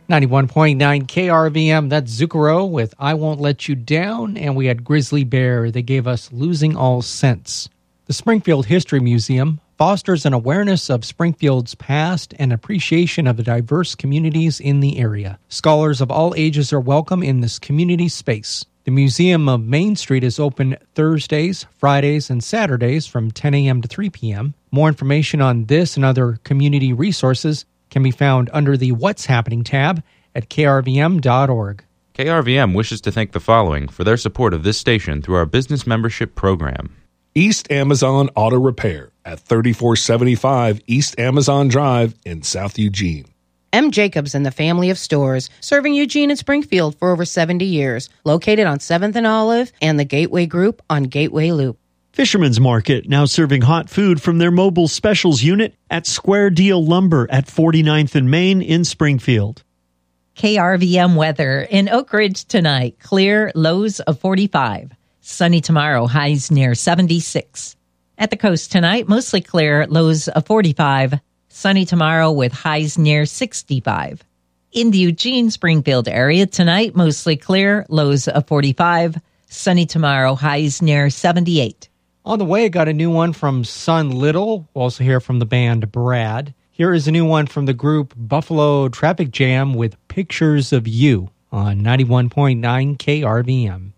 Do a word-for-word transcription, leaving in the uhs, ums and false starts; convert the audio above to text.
ninety-one point nine K R V M, that's Zucchero with I Won't Let You Down, and we had Grizzly Bear. They gave us Losing All Sense. The Springfield History Museum fosters an awareness of Springfield's past and appreciation of the diverse communities in the area. Scholars of all ages are welcome in this community space. The Museum of Main Street is open Thursdays, Fridays, and Saturdays from ten a.m. to three p.m. More information on this and other community resources can be found under the What's Happening tab at K R V M dot org. K R V M wishes to thank the following for their support of this station through our business membership program. East Amazon Auto Repair at thirty-four seventy-five East Amazon Drive in South Eugene. M. Jacobs and the family of stores, serving Eugene and Springfield for over seventy years, located on seventh and Olive and the Gateway Group on Gateway Loop. Fisherman's Market, now serving hot food from their mobile specials unit at Square Deal Lumber at forty-ninth and Main in Springfield. K R V M weather in Oak Ridge tonight. Clear, lows of forty-five. Sunny tomorrow, highs near seventy-six. At the coast tonight, mostly clear, lows of forty-five. Sunny tomorrow with highs near sixty-five. In the Eugene-Springfield area tonight, mostly clear, lows of forty-five. Sunny tomorrow, highs near seventy-eight. On the way, I got a new one from Son Little. We'll also hear from the band Brad. Here is a new one from the group Buffalo Traffic Jam with Pictures of You on ninety-one point nine K R V M.